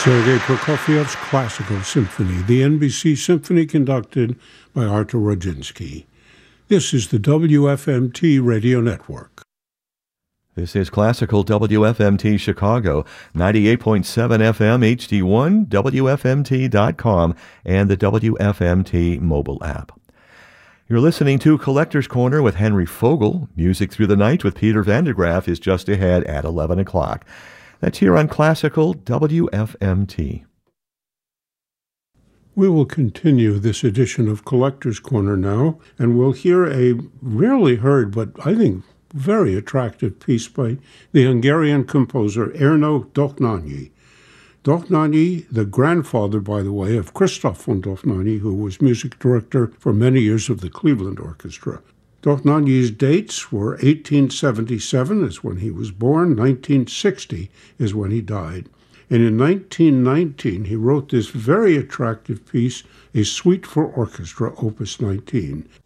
Sergei Prokofiev's Classical Symphony, the NBC Symphony conducted by Artur Rodzinski. This is the WFMT Radio Network. This is Classical WFMT Chicago, 98.7 FM HD1, WFMT.com, and the WFMT mobile app. You're listening to Collector's Corner with Henry Fogel. Music Through the Night with Peter Van der Graaf is just ahead at 11 o'clock. That's here on Classical WFMT. We will continue this edition of Collector's Corner now, and we'll hear a rarely heard, but I think very attractive piece by the Hungarian composer Ernő Dohnányi. Dohnányi, the grandfather, by the way, of Christoph von Dohnányi, who was music director for many years of the Cleveland Orchestra. Dohnányi's dates were 1877 is when he was born, 1960 is when he died. And in 1919, he wrote this very attractive piece, A Suite for Orchestra, Opus 19.